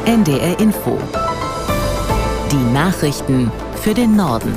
NDR Info. Die Nachrichten für den Norden.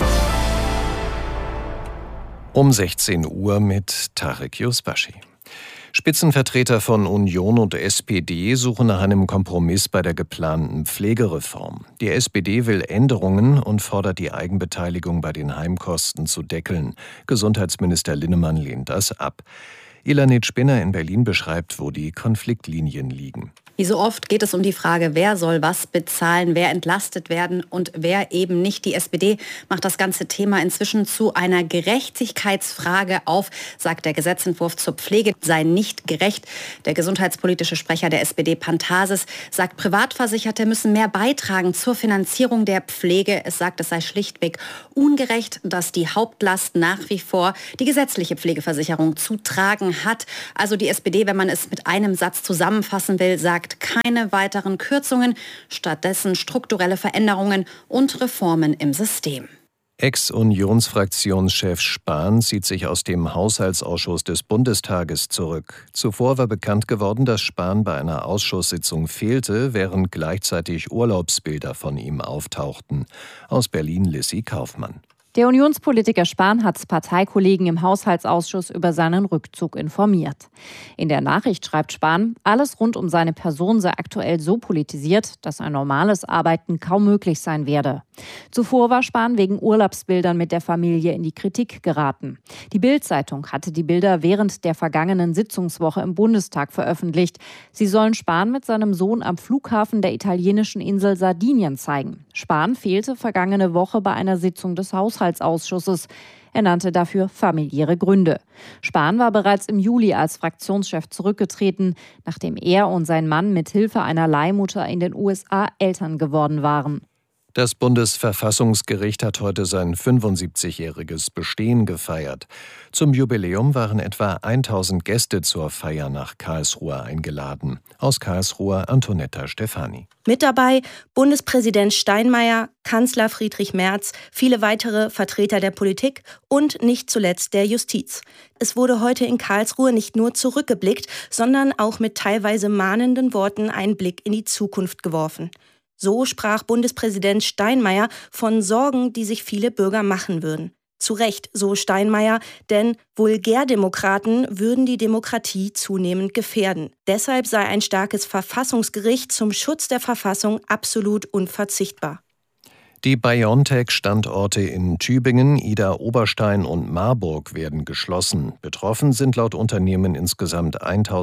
Um 16 Uhr mit Tarek Yusbashi. Spitzenvertreter von Union und SPD suchen nach einem Kompromiss bei der geplanten Pflegereform. Die SPD will Änderungen und fordert, die Eigenbeteiligung bei den Heimkosten zu deckeln. Gesundheitsminister Linnemann lehnt das ab. Ilanit Spinner in Berlin beschreibt, wo die Konfliktlinien liegen. Wie so oft geht es um die Frage, wer soll was bezahlen, wer entlastet werden und wer eben nicht. Die SPD macht das ganze Thema inzwischen zu einer Gerechtigkeitsfrage auf, sagt der Gesetzentwurf zur Pflege sei nicht gerecht. Der gesundheitspolitische Sprecher der SPD, Pantasis, sagt, Privatversicherte müssen mehr beitragen zur Finanzierung der Pflege. Es sagt, es sei schlichtweg ungerecht, dass die Hauptlast nach wie vor die gesetzliche Pflegeversicherung zu tragen hat. Also die SPD, wenn man es mit einem Satz zusammenfassen will, sagt, keine weiteren Kürzungen, stattdessen strukturelle Veränderungen und Reformen im System. Ex-Unionsfraktionschef Spahn zieht sich aus dem Haushaltsausschuss des Bundestages zurück. Zuvor war bekannt geworden, dass Spahn bei einer Ausschusssitzung fehlte, während gleichzeitig Urlaubsbilder von ihm auftauchten. Aus Berlin Lissy Kaufmann. Der Unionspolitiker Spahn hat Parteikollegen im Haushaltsausschuss über seinen Rückzug informiert. In der Nachricht schreibt Spahn, alles rund um seine Person sei aktuell so politisiert, dass ein normales Arbeiten kaum möglich sein werde. Zuvor war Spahn wegen Urlaubsbildern mit der Familie in die Kritik geraten. Die Bild-Zeitung hatte die Bilder während der vergangenen Sitzungswoche im Bundestag veröffentlicht. Sie sollen Spahn mit seinem Sohn am Flughafen der italienischen Insel Sardinien zeigen. Spahn fehlte vergangene Woche bei einer Sitzung des Haushaltsausschusses. Er nannte dafür familiäre Gründe. Spahn war bereits im Juli als Fraktionschef zurückgetreten, nachdem er und sein Mann mit Hilfe einer Leihmutter in den USA Eltern geworden waren. Das Bundesverfassungsgericht hat heute sein 75-jähriges Bestehen gefeiert. Zum Jubiläum waren etwa 1000 Gäste zur Feier nach Karlsruhe eingeladen. Aus Karlsruhe Antonetta Stefani. Mit dabei Bundespräsident Steinmeier, Kanzler Friedrich Merz, viele weitere Vertreter der Politik und nicht zuletzt der Justiz. Es wurde heute in Karlsruhe nicht nur zurückgeblickt, sondern auch mit teilweise mahnenden Worten einen Blick in die Zukunft geworfen. So sprach Bundespräsident Steinmeier von Sorgen, die sich viele Bürger machen würden. Zu Recht, so Steinmeier, denn Vulgärdemokraten würden die Demokratie zunehmend gefährden. Deshalb sei ein starkes Verfassungsgericht zum Schutz der Verfassung absolut unverzichtbar. Die BioNTech-Standorte in Tübingen, Idar-Oberstein und Marburg werden geschlossen. Betroffen sind laut Unternehmen insgesamt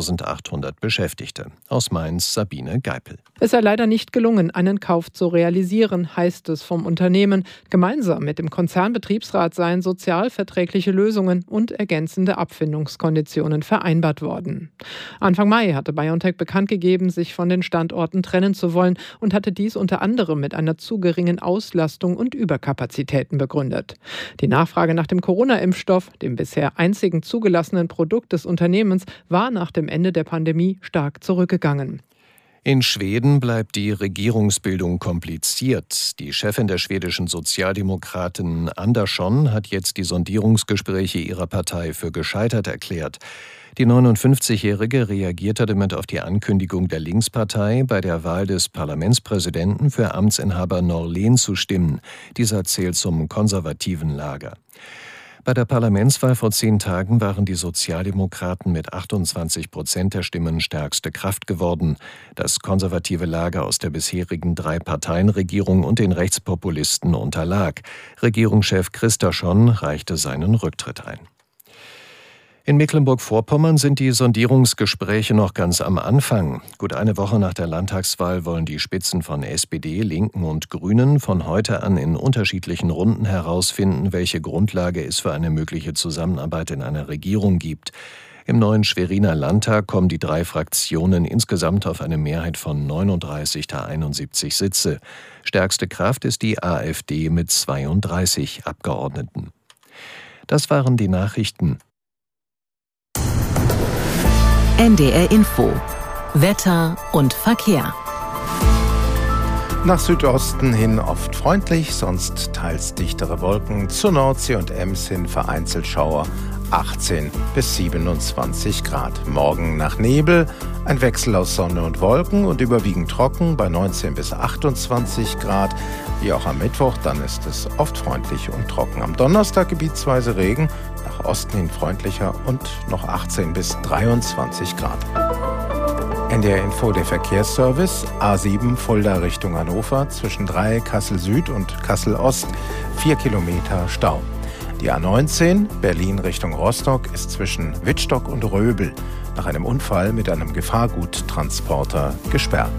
1800 Beschäftigte. Aus Mainz Sabine Geipel. Es sei leider nicht gelungen, einen Kauf zu realisieren, heißt es vom Unternehmen. Gemeinsam mit dem Konzernbetriebsrat seien sozialverträgliche Lösungen und ergänzende Abfindungskonditionen vereinbart worden. Anfang Mai hatte BioNTech bekannt gegeben, sich von den Standorten trennen zu wollen und hatte dies unter anderem mit einer zu geringen Auslastung und Überkapazitäten begründet. Die Nachfrage nach dem Corona-Impfstoff, dem bisher einzigen zugelassenen Produkt des Unternehmens, war nach dem Ende der Pandemie stark zurückgegangen. In Schweden bleibt die Regierungsbildung kompliziert. Die Chefin der schwedischen Sozialdemokraten Andersson hat jetzt die Sondierungsgespräche ihrer Partei für gescheitert erklärt. Die 59-Jährige reagierte damit auf die Ankündigung der Linkspartei, bei der Wahl des Parlamentspräsidenten für Amtsinhaber Norlén zu stimmen. Dieser zählt zum konservativen Lager. Bei der Parlamentswahl vor 10 Tagen waren die Sozialdemokraten mit 28% der Stimmen stärkste Kraft geworden. Das konservative Lager aus der bisherigen 3-Parteien-Regierung und den Rechtspopulisten unterlag. Regierungschef Kristersson reichte seinen Rücktritt ein. In Mecklenburg-Vorpommern sind die Sondierungsgespräche noch ganz am Anfang. Gut eine Woche nach der Landtagswahl wollen die Spitzen von SPD, Linken und Grünen von heute an in unterschiedlichen Runden herausfinden, welche Grundlage es für eine mögliche Zusammenarbeit in einer Regierung gibt. Im neuen Schweriner Landtag kommen die 3 Fraktionen insgesamt auf eine Mehrheit von 39 der 71 Sitze. Stärkste Kraft ist die AfD mit 32 Abgeordneten. Das waren die Nachrichten. NDR Info. Wetter und Verkehr. Nach Südosten hin oft freundlich, sonst teils dichtere Wolken. Zur Nordsee und Ems hin vereinzelt Schauer. 18 bis 27 Grad. Morgen nach Nebel, ein Wechsel aus Sonne und Wolken und überwiegend trocken bei 19 bis 28 Grad. Wie auch am Mittwoch, dann ist es oft freundlich und trocken. Am Donnerstag gebietsweise Regen, nach Osten hin freundlicher und noch 18 bis 23 Grad. NDR Info, der Verkehrsservice, A7 Fulda Richtung Hannover, zwischen Dreieck Kassel Süd und Kassel Ost, 4 Kilometer Stau. Die A19 Berlin Richtung Rostock ist zwischen Wittstock und Röbel nach einem Unfall mit einem Gefahrguttransporter gesperrt.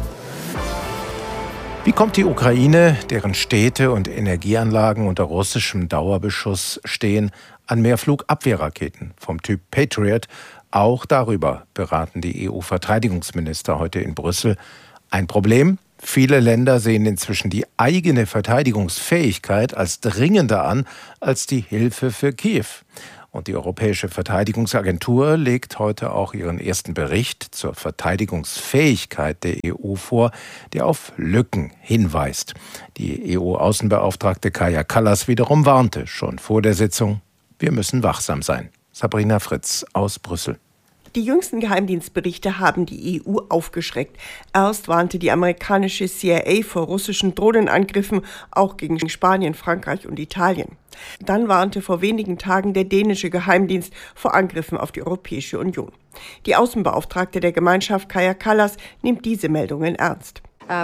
Wie kommt die Ukraine, deren Städte und Energieanlagen unter russischem Dauerbeschuss stehen, an mehr Flugabwehrraketen vom Typ Patriot? Auch darüber beraten die EU-Verteidigungsminister heute in Brüssel. Ein Problem? Viele Länder sehen inzwischen die eigene Verteidigungsfähigkeit als dringender an als die Hilfe für Kiew. Und die Europäische Verteidigungsagentur legt heute auch ihren ersten Bericht zur Verteidigungsfähigkeit der EU vor, der auf Lücken hinweist. Die EU-Außenbeauftragte Kaja Kallas wiederum warnte schon vor der Sitzung: Wir müssen wachsam sein. Sabrina Fritz aus Brüssel. Die jüngsten Geheimdienstberichte haben die EU aufgeschreckt. Erst warnte die amerikanische CIA vor russischen Drohnenangriffen, auch gegen Spanien, Frankreich und Italien. Dann warnte vor wenigen Tagen der dänische Geheimdienst vor Angriffen auf die Europäische Union. Die Außenbeauftragte der Gemeinschaft, Kaja Kallas, nimmt diese Meldungen ernst.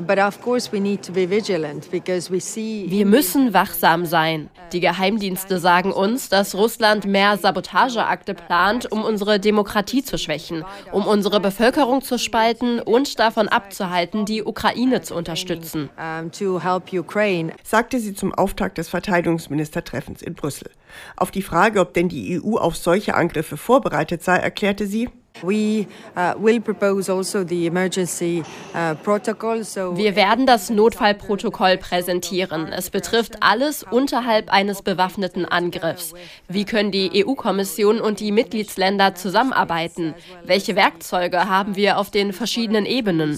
Wir müssen wachsam sein. Die Geheimdienste sagen uns, dass Russland mehr Sabotageakte plant, um unsere Demokratie zu schwächen, um unsere Bevölkerung zu spalten und davon abzuhalten, die Ukraine zu unterstützen, sagte sie zum Auftakt des Verteidigungsministertreffens in Brüssel. Auf die Frage, ob denn die EU auf solche Angriffe vorbereitet sei, erklärte sie: Wir werden das Notfallprotokoll präsentieren. Es betrifft alles unterhalb eines bewaffneten Angriffs. Wie können die EU-Kommission und die Mitgliedsländer zusammenarbeiten? Welche Werkzeuge haben wir auf den verschiedenen Ebenen?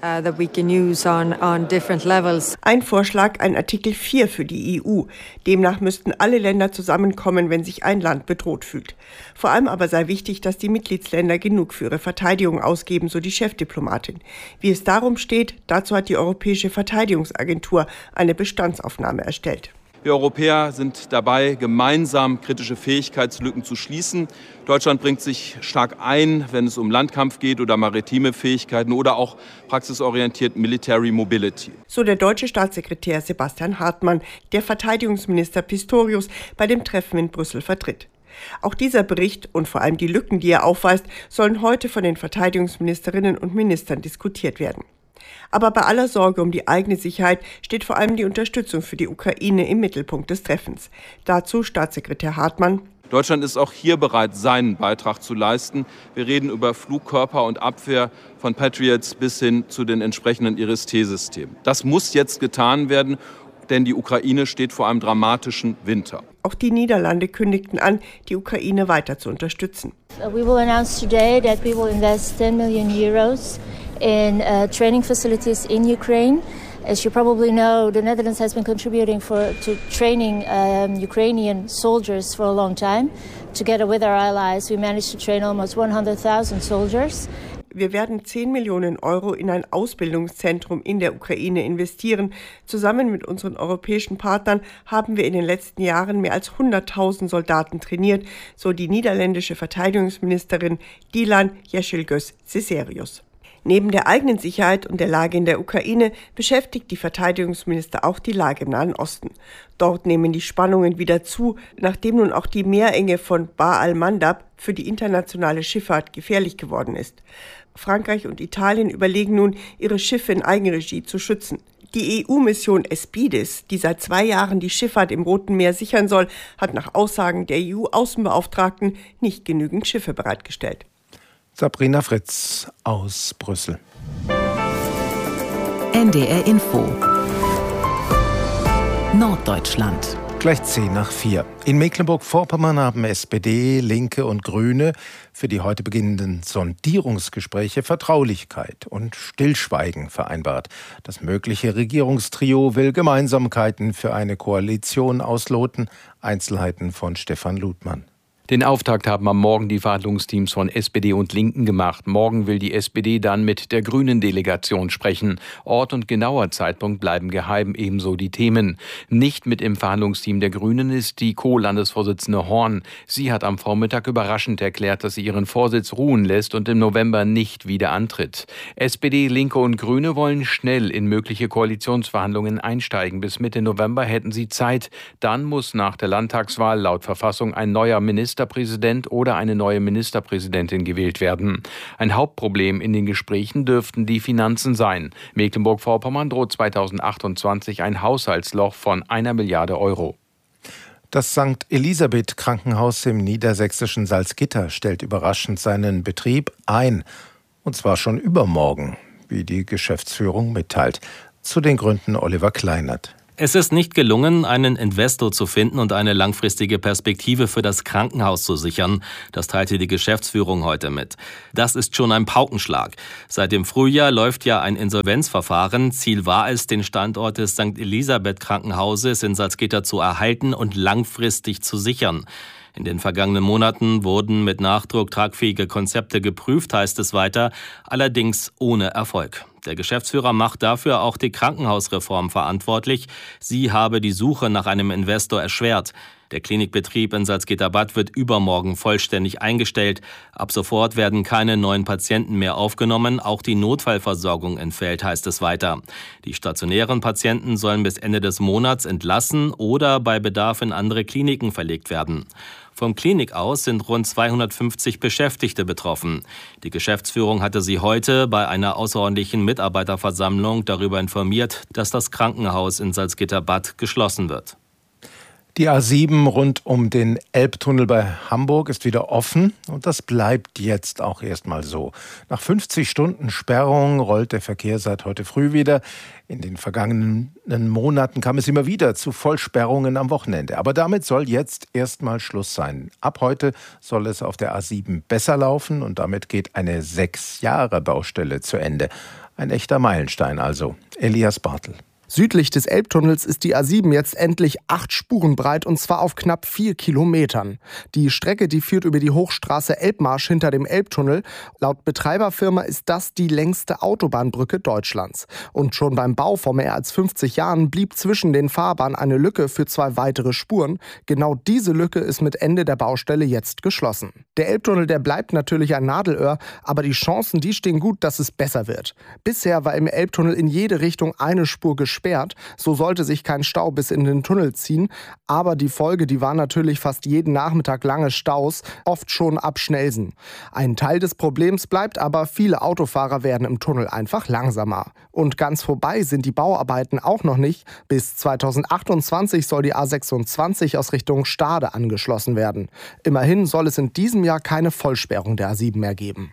Ein Vorschlag, ein Artikel 4 für die EU. Demnach müssten alle Länder zusammenkommen, wenn sich ein Land bedroht fühlt. Vor allem aber sei wichtig, dass die Mitgliedsländer genug für ihre Verteidigung ausgeben, so die Chefdiplomatin. Wie es darum steht, dazu hat die Europäische Verteidigungsagentur eine Bestandsaufnahme erstellt. Wir Europäer sind dabei, gemeinsam kritische Fähigkeitslücken zu schließen. Deutschland bringt sich stark ein, wenn es um Landkampf geht oder maritime Fähigkeiten oder auch praxisorientiert Military Mobility. So der deutsche Staatssekretär Sebastian Hartmann, der Verteidigungsminister Pistorius bei dem Treffen in Brüssel vertritt. Auch dieser Bericht und vor allem die Lücken, die er aufweist, sollen heute von den Verteidigungsministerinnen und Ministern diskutiert werden. Aber bei aller Sorge um die eigene Sicherheit steht vor allem die Unterstützung für die Ukraine im Mittelpunkt des Treffens. Dazu Staatssekretär Hartmann: Deutschland ist auch hier bereit, seinen Beitrag zu leisten. Wir reden über Flugkörper und Abwehr von Patriots bis hin zu den entsprechenden Iris-T-Systemen. Das muss jetzt getan werden, denn die Ukraine steht vor einem dramatischen Winter. Auch die Niederlande kündigten an, die Ukraine weiter zu unterstützen. We will announce today that we will invest 10 million euros in training facilities in Ukraine. As you probably know, the Netherlands has been contributing to training Ukrainian soldiers for a long time. Together with our allies, we managed to train almost 100,000 soldiers. Wir werden 10 Millionen Euro in ein Ausbildungszentrum in der Ukraine investieren. Zusammen mit unseren europäischen Partnern haben wir in den letzten Jahren mehr als 100.000 Soldaten trainiert, so die niederländische Verteidigungsministerin Dilan Yeşilgöz-Cesarius. Neben der eigenen Sicherheit und der Lage in der Ukraine beschäftigt die Verteidigungsminister auch die Lage im Nahen Osten. Dort nehmen die Spannungen wieder zu, nachdem nun auch die Meerenge von Bab al-Mandab für die internationale Schifffahrt gefährlich geworden ist. Frankreich und Italien überlegen nun, ihre Schiffe in Eigenregie zu schützen. Die EU-Mission Aspides, die seit 2 Jahren die Schifffahrt im Roten Meer sichern soll, hat nach Aussagen der EU-Außenbeauftragten nicht genügend Schiffe bereitgestellt. Sabrina Fritz aus Brüssel. NDR Info Norddeutschland. Gleich 3:10. In Mecklenburg-Vorpommern haben SPD, Linke und Grüne für die heute beginnenden Sondierungsgespräche Vertraulichkeit und Stillschweigen vereinbart. Das mögliche Regierungstrio will Gemeinsamkeiten für eine Koalition ausloten. Einzelheiten von Stefan Ludmann. Den Auftakt haben am Morgen die Verhandlungsteams von SPD und Linken gemacht. Morgen will die SPD dann mit der Grünen-Delegation sprechen. Ort und genauer Zeitpunkt bleiben geheim, ebenso die Themen. Nicht mit im Verhandlungsteam der Grünen ist die Co-Landesvorsitzende Horn. Sie hat am Vormittag überraschend erklärt, dass sie ihren Vorsitz ruhen lässt und im November nicht wieder antritt. SPD, Linke und Grüne wollen schnell in mögliche Koalitionsverhandlungen einsteigen. Bis Mitte November hätten sie Zeit. Dann muss nach der Landtagswahl laut Verfassung ein neuer Ministerpräsident oder eine neue Ministerpräsidentin gewählt werden. Ein Hauptproblem in den Gesprächen dürften die Finanzen sein. Mecklenburg-Vorpommern droht 2028 ein Haushaltsloch von 1 Milliarde Euro. Das St. Elisabeth Krankenhaus im niedersächsischen Salzgitter stellt überraschend seinen Betrieb ein. Und zwar schon übermorgen, wie die Geschäftsführung mitteilt. Zu den Gründen Oliver Kleinert. Es ist nicht gelungen, einen Investor zu finden und eine langfristige Perspektive für das Krankenhaus zu sichern. Das teilte die Geschäftsführung heute mit. Das ist schon ein Paukenschlag. Seit dem Frühjahr läuft ja ein Insolvenzverfahren. Ziel war es, den Standort des St. Elisabeth Krankenhauses in Salzgitter zu erhalten und langfristig zu sichern. In den vergangenen Monaten wurden mit Nachdruck tragfähige Konzepte geprüft, heißt es weiter, allerdings ohne Erfolg. Der Geschäftsführer macht dafür auch die Krankenhausreform verantwortlich. Sie habe die Suche nach einem Investor erschwert. Der Klinikbetrieb in Salzgitter-Bad wird übermorgen vollständig eingestellt. Ab sofort werden keine neuen Patienten mehr aufgenommen. Auch die Notfallversorgung entfällt, heißt es weiter. Die stationären Patienten sollen bis Ende des Monats entlassen oder bei Bedarf in andere Kliniken verlegt werden. Vom Klinik aus sind rund 250 Beschäftigte betroffen. Die Geschäftsführung hatte sie heute bei einer außerordentlichen Mitarbeiterversammlung darüber informiert, dass das Krankenhaus in Salzgitter-Bad geschlossen wird. Die A7 rund um den Elbtunnel bei Hamburg ist wieder offen und das bleibt jetzt auch erstmal so. Nach 50 Stunden Sperrung rollt der Verkehr seit heute früh wieder. In den vergangenen Monaten kam es immer wieder zu Vollsperrungen am Wochenende. Aber damit soll jetzt erstmal Schluss sein. Ab heute soll es auf der A7 besser laufen und damit geht eine 6-Jahre-Baustelle zu Ende. Ein echter Meilenstein also. Elias Bartel. Südlich des Elbtunnels ist die A7 jetzt endlich 8 Spuren breit und zwar auf knapp 4 Kilometern. Die Strecke, die führt über die Hochstraße Elbmarsch hinter dem Elbtunnel. Laut Betreiberfirma ist das die längste Autobahnbrücke Deutschlands. Und schon beim Bau vor mehr als 50 Jahren blieb zwischen den Fahrbahnen eine Lücke für 2 weitere Spuren. Genau diese Lücke ist mit Ende der Baustelle jetzt geschlossen. Der Elbtunnel, der bleibt natürlich ein Nadelöhr, aber die Chancen, die stehen gut, dass es besser wird. Bisher war im Elbtunnel in jede Richtung eine Spur gesperrt. So sollte sich kein Stau bis in den Tunnel ziehen. Aber die Folge, die war natürlich fast jeden Nachmittag lange Staus, oft schon ab Schnellsen. Ein Teil des Problems bleibt aber, viele Autofahrer werden im Tunnel einfach langsamer. Und ganz vorbei sind die Bauarbeiten auch noch nicht. Bis 2028 soll die A26 aus Richtung Stade angeschlossen werden. Immerhin soll es in diesem Jahr keine Vollsperrung der A7 mehr geben.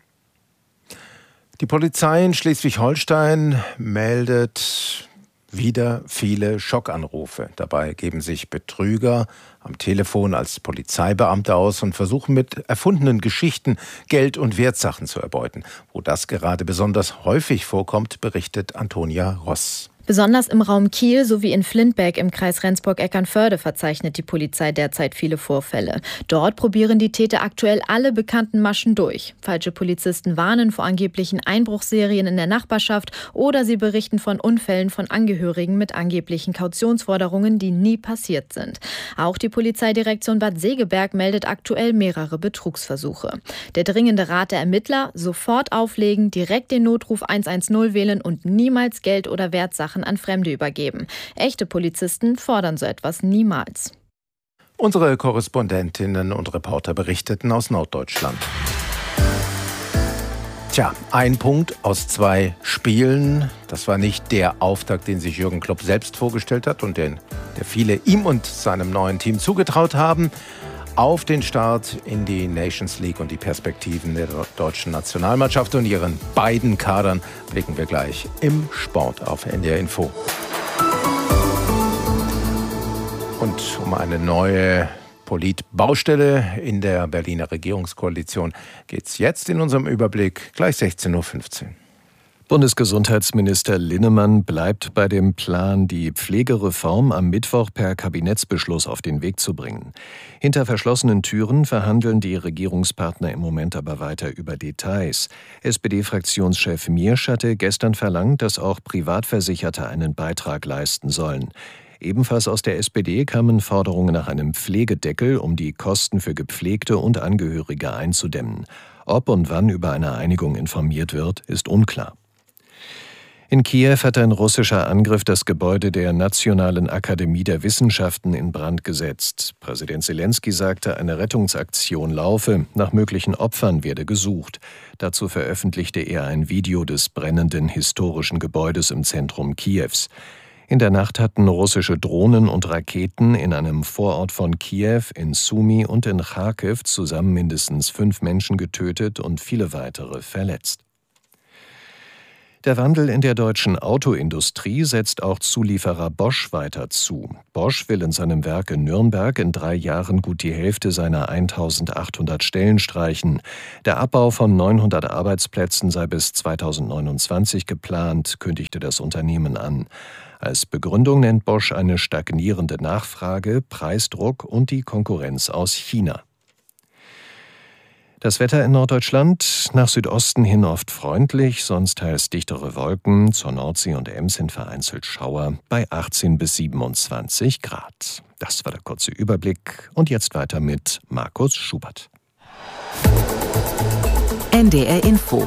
Die Polizei in Schleswig-Holstein meldet wieder viele Schockanrufe. Dabei geben sich Betrüger am Telefon als Polizeibeamte aus und versuchen mit erfundenen Geschichten Geld und Wertsachen zu erbeuten. Wo das gerade besonders häufig vorkommt, berichtet Antonia Ross. Besonders im Raum Kiel sowie in Flintberg im Kreis Rendsburg-Eckernförde verzeichnet die Polizei derzeit viele Vorfälle. Dort probieren die Täter aktuell alle bekannten Maschen durch. Falsche Polizisten warnen vor angeblichen Einbruchsserien in der Nachbarschaft oder sie berichten von Unfällen von Angehörigen mit angeblichen Kautionsforderungen, die nie passiert sind. Auch die Polizeidirektion Bad Segeberg meldet aktuell mehrere Betrugsversuche. Der dringende Rat der Ermittler: sofort auflegen, direkt den Notruf 110 wählen und niemals Geld oder Wertsachen an Fremde übergeben. Echte Polizisten fordern so etwas niemals. Unsere Korrespondentinnen und Reporter berichteten aus Norddeutschland. Tja, 1 Punkt aus 2 Spielen. Das war nicht der Auftakt, den sich Jürgen Klopp selbst vorgestellt hat und der viele ihm und seinem neuen Team zugetraut haben. Auf den Start in die Nations League und die Perspektiven der deutschen Nationalmannschaft und ihren beiden Kadern blicken wir gleich im Sport auf NDR Info. Und um eine neue Politbaustelle in der Berliner Regierungskoalition geht es jetzt in unserem Überblick gleich 16:15 Uhr. Bundesgesundheitsminister Linnemann bleibt bei dem Plan, die Pflegereform am Mittwoch per Kabinettsbeschluss auf den Weg zu bringen. Hinter verschlossenen Türen verhandeln die Regierungspartner im Moment aber weiter über Details. SPD-Fraktionschef Miersch hatte gestern verlangt, dass auch Privatversicherte einen Beitrag leisten sollen. Ebenfalls aus der SPD kamen Forderungen nach einem Pflegedeckel, um die Kosten für Gepflegte und Angehörige einzudämmen. Ob und wann über eine Einigung informiert wird, ist unklar. In Kiew hat ein russischer Angriff das Gebäude der Nationalen Akademie der Wissenschaften in Brand gesetzt. Präsident Selenskyj sagte, eine Rettungsaktion laufe, nach möglichen Opfern werde gesucht. Dazu veröffentlichte er ein Video des brennenden historischen Gebäudes im Zentrum Kiews. In der Nacht hatten russische Drohnen und Raketen in einem Vorort von Kiew, in Sumy und in Charkiw zusammen mindestens 5 Menschen getötet und viele weitere verletzt. Der Wandel in der deutschen Autoindustrie setzt auch Zulieferer Bosch weiter zu. Bosch will in seinem Werk in Nürnberg in 3 Jahren gut die Hälfte seiner 1.800 Stellen streichen. Der Abbau von 900 Arbeitsplätzen sei bis 2029 geplant, kündigte das Unternehmen an. Als Begründung nennt Bosch eine stagnierende Nachfrage, Preisdruck und die Konkurrenz aus China. Das Wetter in Norddeutschland nach Südosten hin oft freundlich, sonst teils dichtere Wolken, zur Nordsee und Ems hin vereinzelt Schauer bei 18 bis 27 Grad. Das war der kurze Überblick und jetzt weiter mit Markus Schubert. NDR Info.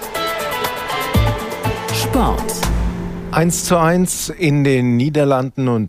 Sport. 1:1 in den Niederlanden und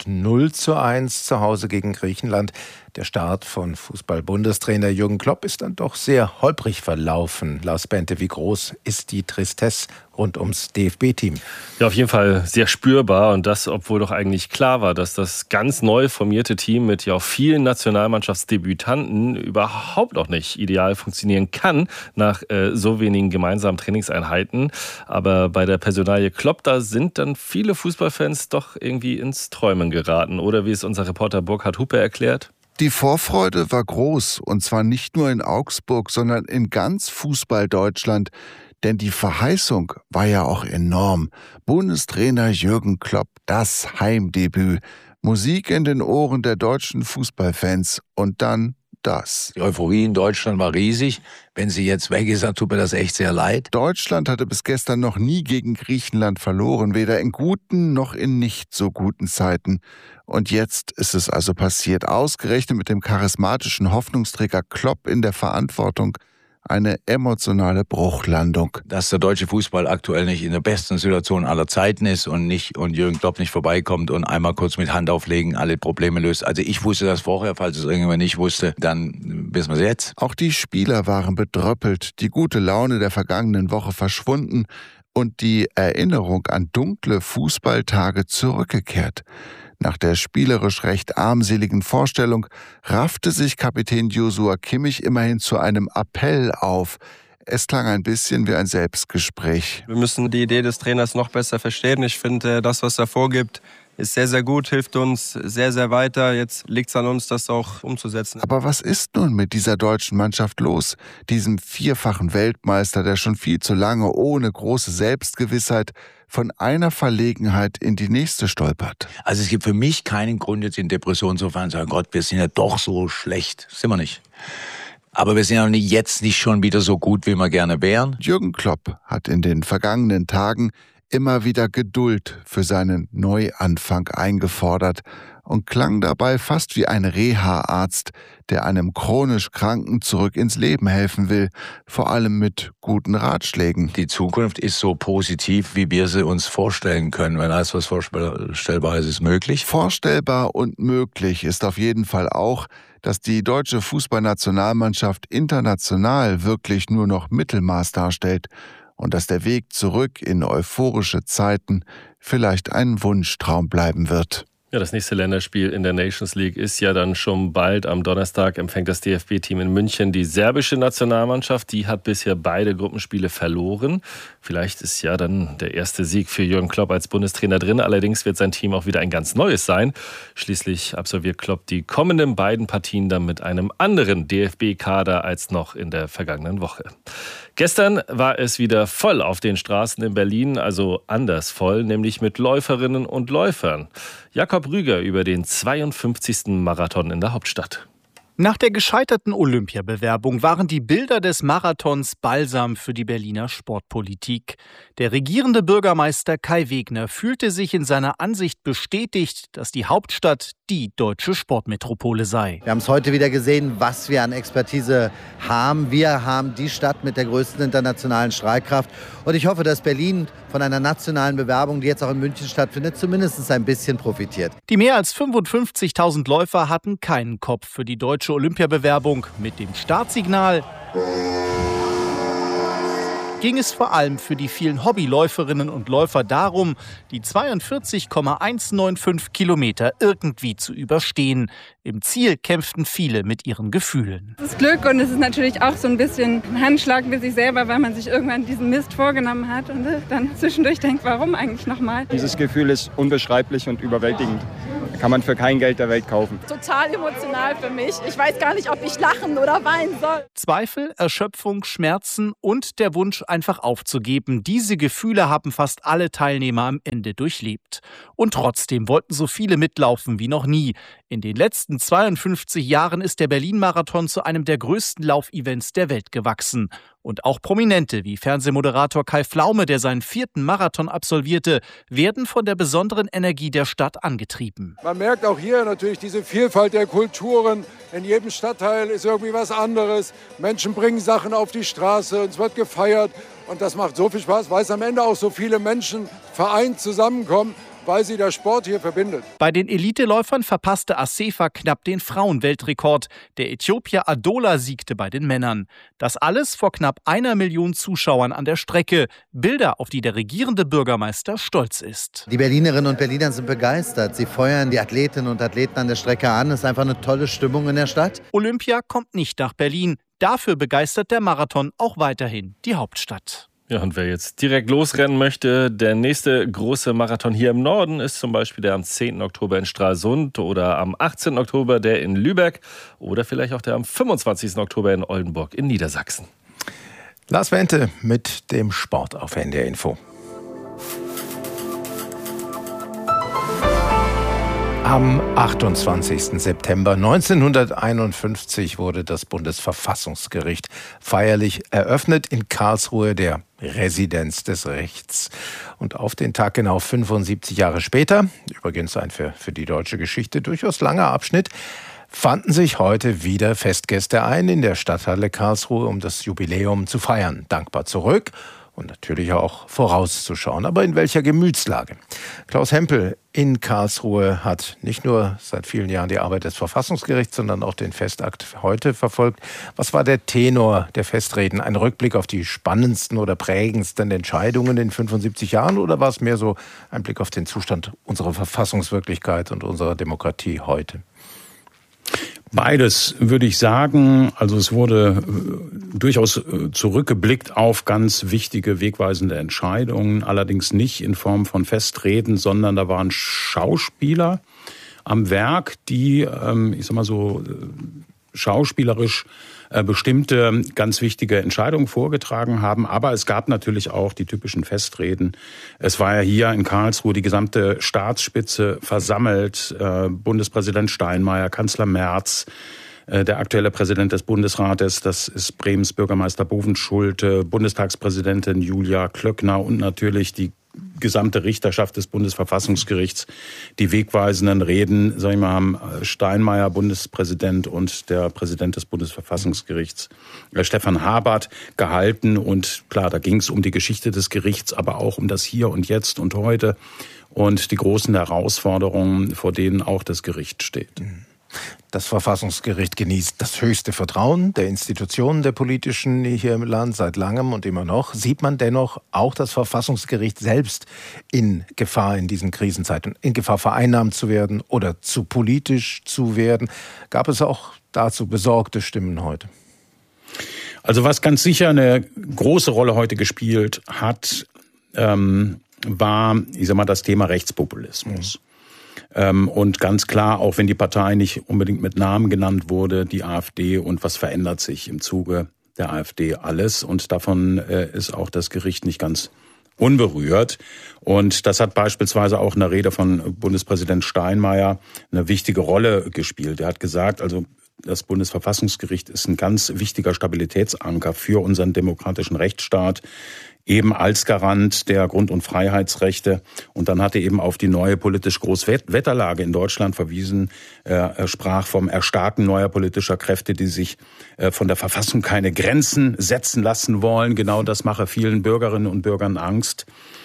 0:1 zu Hause gegen Griechenland. Der Start von Fußball-Bundestrainer Jürgen Klopp ist dann doch sehr holprig verlaufen. Lars Bente, wie groß ist die Tristesse rund ums DFB-Team? Ja, auf jeden Fall sehr spürbar und das, obwohl doch eigentlich klar war, dass das ganz neu formierte Team mit ja auch vielen Nationalmannschaftsdebütanten überhaupt noch nicht ideal funktionieren kann nach so wenigen gemeinsamen Trainingseinheiten. Aber bei der Personalie Klopp, da sind dann viele Fußballfans doch irgendwie ins Träumen geraten. Oder wie es unser Reporter Burkhard Hupe erklärt: Die Vorfreude war groß, und zwar nicht nur in Augsburg, sondern in ganz Fußball-Deutschland. Denn die Verheißung war ja auch enorm. Bundestrainer Jürgen Klopp, das Heimdebüt. Musik in den Ohren der deutschen Fußballfans und dann das. Die Euphorie in Deutschland war riesig. Wenn sie jetzt weg ist, dann tut mir das echt sehr leid. Deutschland hatte bis gestern noch nie gegen Griechenland verloren, weder in guten noch in nicht so guten Zeiten. Und jetzt ist es also passiert, ausgerechnet mit dem charismatischen Hoffnungsträger Klopp in der Verantwortung. Eine emotionale Bruchlandung. Dass der deutsche Fußball aktuell nicht in der besten Situation aller Zeiten ist und Jürgen Klopp nicht vorbeikommt und einmal kurz mit Hand auflegen alle Probleme löst. Also ich wusste das vorher, falls es irgendjemand nicht wusste, dann wissen wir es jetzt. Auch die Spieler waren bedröppelt, die gute Laune der vergangenen Woche verschwunden und die Erinnerung an dunkle Fußballtage zurückgekehrt. Nach der spielerisch recht armseligen Vorstellung raffte sich Kapitän Joshua Kimmich immerhin zu einem Appell auf. Es klang ein bisschen wie ein Selbstgespräch. Wir müssen die Idee des Trainers noch besser verstehen. Ich finde, das, was er vorgibt, ist sehr, sehr gut, hilft uns sehr, sehr weiter. Jetzt liegt es an uns, das auch umzusetzen. Aber was ist nun mit dieser deutschen Mannschaft los? Diesem 4-fachen Weltmeister, der schon viel zu lange ohne große Selbstgewissheit von einer Verlegenheit in die nächste stolpert. Also es gibt für mich keinen Grund, jetzt in Depression zu fallen und zu sagen, Gott, wir sind ja doch so schlecht. Sind wir nicht. Aber wir sind ja jetzt nicht schon wieder so gut, wie wir gerne wären. Jürgen Klopp hat in den vergangenen Tagen immer wieder Geduld für seinen Neuanfang eingefordert und klang dabei fast wie ein Reha-Arzt, der einem chronisch Kranken zurück ins Leben helfen will, vor allem mit guten Ratschlägen. Die Zukunft ist so positiv, wie wir sie uns vorstellen können. Wenn alles, was vorstellbar ist, ist möglich. Vorstellbar und möglich ist auf jeden Fall auch, dass die deutsche Fußballnationalmannschaft international wirklich nur noch Mittelmaß darstellt und dass der Weg zurück in euphorische Zeiten vielleicht ein Wunschtraum bleiben wird. Ja, das nächste Länderspiel in der Nations League ist ja dann schon bald. Am Donnerstag empfängt das DFB-Team in München die serbische Nationalmannschaft. Die hat bisher beide Gruppenspiele verloren. Vielleicht ist ja dann der erste Sieg für Jürgen Klopp als Bundestrainer drin. Allerdings wird sein Team auch wieder ein ganz neues sein. Schließlich absolviert Klopp die kommenden beiden Partien dann mit einem anderen DFB-Kader als noch in der vergangenen Woche. Gestern war es wieder voll auf den Straßen in Berlin, also anders voll, nämlich mit Läuferinnen und Läufern. Jakob Rüger über den 52. Marathon in der Hauptstadt. Nach der gescheiterten Olympiabewerbung waren die Bilder des Marathons Balsam für die Berliner Sportpolitik. Der regierende Bürgermeister Kai Wegner fühlte sich in seiner Ansicht bestätigt, dass die Hauptstadt die deutsche Sportmetropole sei. Wir haben es heute wieder gesehen, was wir an Expertise haben. Wir haben die Stadt mit der größten internationalen Strahlkraft. Und ich hoffe, dass Berlin von einer nationalen Bewerbung, die jetzt auch in München stattfindet, zumindest ein bisschen profitiert. Die mehr als 55.000 Läufer hatten keinen Kopf für die deutsche Olympiabewerbung. Mit dem Startsignal ging es vor allem für die vielen Hobbyläuferinnen und Läufer darum, die 42,195 Kilometer irgendwie zu überstehen. Im Ziel kämpften viele mit ihren Gefühlen. Es ist Glück und es ist natürlich auch so ein bisschen ein Handschlag mit sich selber, weil man sich irgendwann diesen Mist vorgenommen hat und dann zwischendurch denkt, warum eigentlich nochmal? Dieses Gefühl ist unbeschreiblich und überwältigend. Kann man für kein Geld der Welt kaufen. Total emotional für mich. Ich weiß gar nicht, ob ich lachen oder weinen soll. Zweifel, Erschöpfung, Schmerzen und der Wunsch, einfach aufzugeben. Diese Gefühle haben fast alle Teilnehmer am Ende durchlebt. Und trotzdem wollten so viele mitlaufen wie noch nie. In den letzten 52 Jahren ist der Berlin-Marathon zu einem der größten Laufevents der Welt gewachsen. Und auch Prominente wie Fernsehmoderator Kai Pflaume, der seinen 4. Marathon absolvierte, werden von der besonderen Energie der Stadt angetrieben. Man merkt auch hier natürlich diese Vielfalt der Kulturen. In jedem Stadtteil ist irgendwie was anderes. Menschen bringen Sachen auf die Straße und es wird gefeiert. Und das macht so viel Spaß, weil es am Ende auch so viele Menschen vereint zusammenkommen, weil sie der Sport hier verbindet. Bei den Eliteläufern verpasste Assefa knapp den Frauenweltrekord. Der Äthiopier Adola siegte bei den Männern. Das alles vor knapp 1 Million Zuschauern an der Strecke. Bilder, auf die der regierende Bürgermeister stolz ist. Die Berlinerinnen und Berliner sind begeistert. Sie feuern die Athletinnen und Athleten an der Strecke an. Es ist einfach eine tolle Stimmung in der Stadt. Olympia kommt nicht nach Berlin. Dafür begeistert der Marathon auch weiterhin die Hauptstadt. Ja, und wer jetzt direkt losrennen möchte, der nächste große Marathon hier im Norden ist zum Beispiel der am 10. Oktober in Stralsund oder am 18. Oktober der in Lübeck oder vielleicht auch der am 25. Oktober in Oldenburg in Niedersachsen. Lars Wente mit dem Sport auf NDR Info. Am 28. September 1951 wurde das Bundesverfassungsgericht feierlich eröffnet in Karlsruhe, der Residenz des Rechts. Und auf den Tag genau 75 Jahre später, übrigens ein für die deutsche Geschichte durchaus langer Abschnitt, fanden sich heute wieder Festgäste ein in der Stadthalle Karlsruhe, um das Jubiläum zu feiern. Dankbar zurück und natürlich auch vorauszuschauen. Aber in welcher Gemütslage? Klaus Hempel in Karlsruhe hat nicht nur seit vielen Jahren die Arbeit des Verfassungsgerichts, sondern auch den Festakt heute verfolgt. Was war der Tenor der Festreden? Ein Rückblick auf die spannendsten oder prägendsten Entscheidungen in 75 Jahren? Oder war es mehr so ein Blick auf den Zustand unserer Verfassungswirklichkeit und unserer Demokratie heute? Beides, würde ich sagen. Also es wurde durchaus zurückgeblickt auf ganz wichtige, wegweisende Entscheidungen, allerdings nicht in Form von Festreden, sondern da waren Schauspieler am Werk, die, ich sag mal so, schauspielerisch bestimmte ganz wichtige Entscheidungen vorgetragen haben. Aber es gab natürlich auch die typischen Festreden. Es war ja hier in Karlsruhe die gesamte Staatsspitze versammelt. Bundespräsident Steinmeier, Kanzler Merz, der aktuelle Präsident des Bundesrates, das ist Bremens Bürgermeister Bovenschulte, Bundestagspräsidentin Julia Klöckner und natürlich die gesamte Richterschaft des Bundesverfassungsgerichts. Die wegweisenden Reden, sag ich mal, haben Steinmeier, Bundespräsident, und der Präsident des Bundesverfassungsgerichts, Stefan Habert, gehalten. Und klar, da ging es um die Geschichte des Gerichts, aber auch um das Hier und Jetzt und heute und die großen Herausforderungen, vor denen auch das Gericht steht. Das Verfassungsgericht genießt das höchste Vertrauen der Institutionen der politischen hier im Land seit langem und immer noch. Sieht man dennoch auch das Verfassungsgericht selbst in Gefahr in diesen Krisenzeiten, in Gefahr vereinnahmt zu werden oder zu politisch zu werden? Gab es auch dazu besorgte Stimmen heute? Also was ganz sicher eine große Rolle heute gespielt hat, war, ich sag mal, das Thema Rechtspopulismus. Und ganz klar, auch wenn die Partei nicht unbedingt mit Namen genannt wurde, die AfD, und was verändert sich im Zuge der AfD? Alles. Und davon ist auch das Gericht nicht ganz unberührt. Und das hat beispielsweise auch in der Rede von Bundespräsident Steinmeier eine wichtige Rolle gespielt. Er hat gesagt, also das Bundesverfassungsgericht ist ein ganz wichtiger Stabilitätsanker für unseren demokratischen Rechtsstaat, eben als Garant der Grund- und Freiheitsrechte. Und dann hat er eben auf die neue politisch Großwetterlage in Deutschland verwiesen. Er sprach vom Erstarken neuer politischer Kräfte, die sich von der Verfassung keine Grenzen setzen lassen wollen. Genau das mache vielen Bürgerinnen und Bürgern Angst.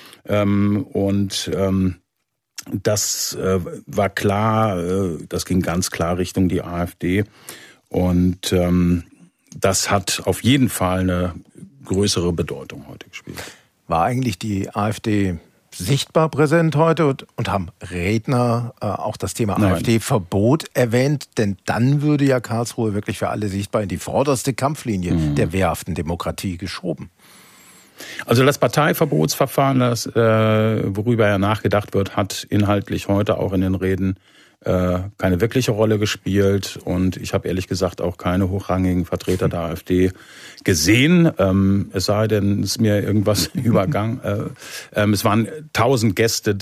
Das war klar, das ging ganz klar Richtung die AfD. Und das hat auf jeden Fall eine größere Bedeutung heute gespielt. War eigentlich die AfD sichtbar präsent heute und haben Redner auch das Thema AfD-Verbot erwähnt? Denn dann würde ja Karlsruhe wirklich für alle sichtbar in die vorderste Kampflinie der wehrhaften Demokratie geschoben. Also das Parteiverbotsverfahren, worüber ja nachgedacht wird, hat inhaltlich heute auch in den Reden keine wirkliche Rolle gespielt. Und ich habe ehrlich gesagt auch keine hochrangigen Vertreter der AfD gesehen. Es sei denn, es ist mir irgendwas übergangen. Es waren 1000 Gäste